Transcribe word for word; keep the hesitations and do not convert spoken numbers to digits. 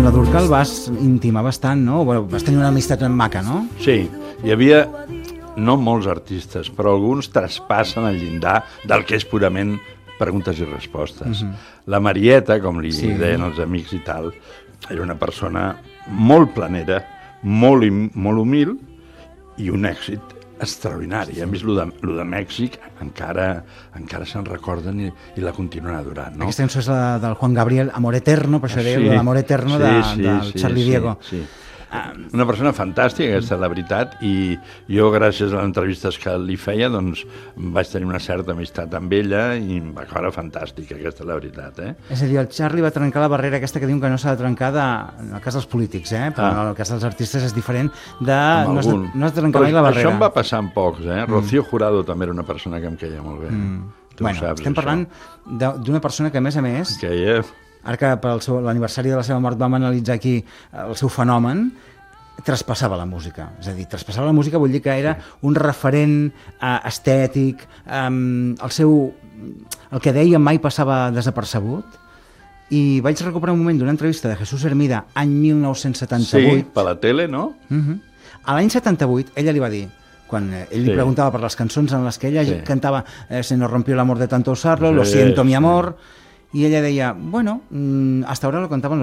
la Dúrcal vas intimar bastant, no? Bueno, vas tenir una amistat ben maca, no? Sí, hi havia no molts artistes, però alguns traspassen el llindar del que és purament preguntes i respostes. Uh-huh. La Marieta, com li sí. deien els amics i tal, era una persona molt planera, molt, molt humil i un èxit extraordinari. A més, el de, lo de Mèxic encara, encara se'n recorden i, i la continuen adorant. No? Aquesta cançó és la del Juan Gabriel, Amor Eterno, per això deia sí, l'Amor Eterno sí, de, sí, del sí, Charlie sí, Diego. Sí. Una persona fantàstica, aquesta és la veritat, i jo, gràcies a les entrevistes que li feia, doncs vaig tenir una certa amistat amb ella i em va caure fantàstica, aquesta és la veritat. Eh? És a dir, el Charlie va trencar la barrera aquesta que diuen que no s'ha de trencar de, en el cas dels polítics, eh? Però ah. en el cas dels artistes és diferent de... No has de, no has de trencar mai la barrera. Això em va passar amb pocs, eh? Rocío mm. Jurado també era una persona que em queia molt bé. Mm. Tu bueno, saps, estem això. parlant d'una persona que, a més a més... Que ella... Ara que per l'aniversari de la seva mort vam analitzar aquí el seu fenomen, traspassava la música. És a dir, traspassava la música vol dir que era sí. un referent eh, estètic, eh, el seu... el que deia mai passava desapercebut, i vaig recuperar un moment d'una entrevista de Jesús Hermida, any mil nou-cents setanta-vuit. Sí, per la tele, no? Uh-huh. A l'any setanta-vuit, ella li va dir, quan ell sí. li preguntava per les cançons en les que ella sí. cantava eh, Se nos rompió el amor de tanto usarlo, sí, Lo siento, mi amor, sí. i ella deia, bueno, hasta ahora lo cantaban